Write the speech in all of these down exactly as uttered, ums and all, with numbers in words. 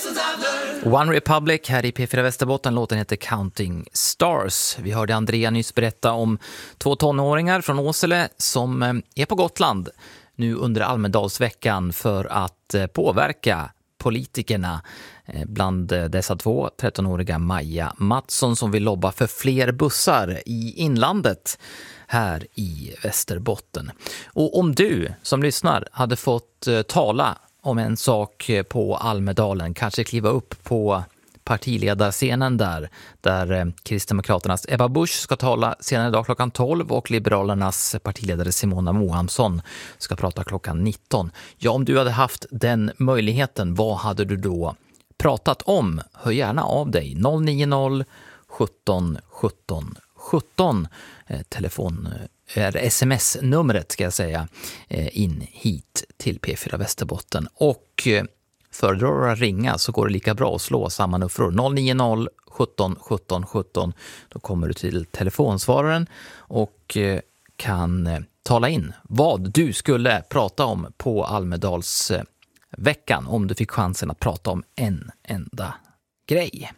One Republic här i P fyra Västerbotten. Låten heter Counting Stars. Vi hörde Andrea nyss berätta om två tonåringar från Åsele som är på Gotland nu under Almedalsveckan för att påverka politikerna. Bland dessa två, trettonåriga Maja Mattsson som vill lobba för fler bussar i inlandet här i Västerbotten. Och om du som lyssnar hade fått tala om en sak på Almedalen, kanske kliva upp på partiledarscenen där, där Kristdemokraternas Ebba Busch ska tala senare idag klockan tolv och Liberalernas partiledare Simona Mohamsson ska prata klockan nitton. Ja, om du hade haft den möjligheten, vad hade du då pratat om? Hör gärna av dig. noll nio noll sjutton sjutton sjutton eh, telefon är sms-numret ska jag säga eh, in hit till P fyra Västerbotten. Och eh, föredrar att ringa så går det lika bra att slå samma nummer noll nio noll sjutton sjutton sjutton. Då kommer du till telefonsvararen och eh, kan eh, tala in vad du skulle prata om på Almedals eh, veckan om du fick chansen att prata om en enda grej.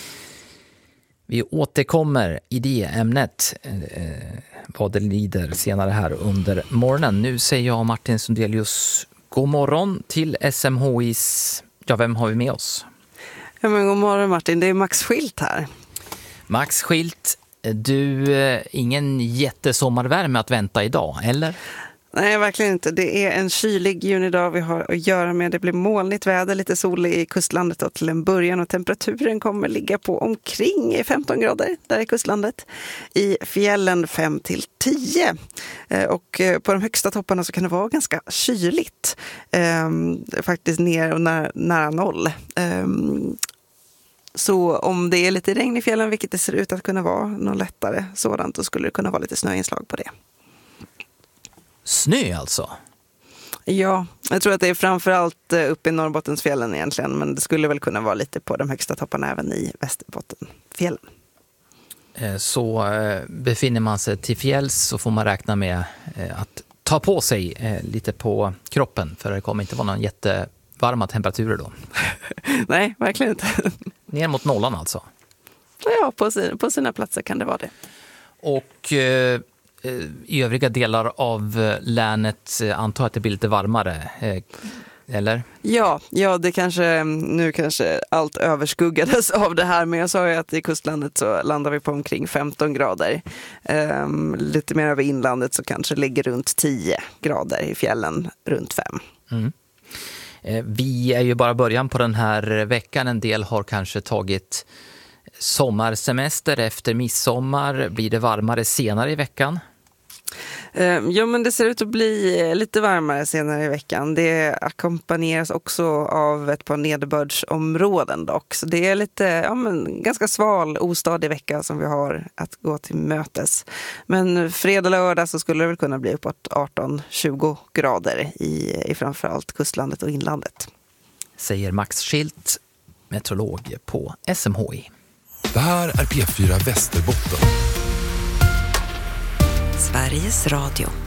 Vi återkommer i det ämnet eh, vad det lider senare här under morgonen. Nu säger jag Martin Sundelius god morgon till S M H I's... Ja, vem har vi med oss? Ja, men god morgon Martin, det är Max Schilt här. Max Schilt, du, eh, ingen jättesommarvärme att vänta idag, eller? Nej, verkligen inte. Det är en kylig junidag vi har att göra med. Det blir molnigt väder, lite sol i kustlandet då till en början och temperaturen kommer ligga på omkring femton grader där i kustlandet. I fjällen fem till tio. Och på de högsta topparna så kan det vara ganska kyligt. Ehm, faktiskt ner och nära, nära noll. Ehm, så om det är lite regn i fjällen, vilket det ser ut att kunna vara något lättare sådant, då skulle det kunna vara lite snöinslag på det. Snö alltså? Ja, jag tror att det är framförallt uppe i Norrbottensfjällen egentligen, men det skulle väl kunna vara lite på de högsta topparna även i Västerbottenfjällen. Så befinner man sig till fjälls så får man räkna med att ta på sig lite på kroppen, för det kommer inte vara någon jättevarma temperaturer då. Nej, verkligen inte. Ner mot nollan alltså? Ja, på sina, på sina platser kan det vara det. Och eh, i övriga delar av länet antar att det blir lite varmare, eh, eller? Ja, ja, det kanske, nu kanske allt överskuggades av det här, men jag sa ju att i kustlandet så landar vi på omkring femton grader. Um, lite mer över inlandet så kanske ligger runt tio grader, i fjällen runt fem. Mm. Eh, vi är ju bara början på den här veckan. En del har kanske tagit sommarsemester efter midsommar. Blir det varmare senare i veckan? Ja, men det ser ut att bli lite varmare senare i veckan. Det ackompanjeras också av ett par nederbördsområden dock. Så det är lite, ja, men ganska sval, ostadig vecka som vi har att gå till mötes. Men fredag och lördag så skulle det väl kunna bli uppåt arton till tjugo grader i, i framförallt kustlandet och inlandet. Säger Max Schilt, meteorolog på S M H I. Det här är P fyra Västerbotten. Sveriges Radio.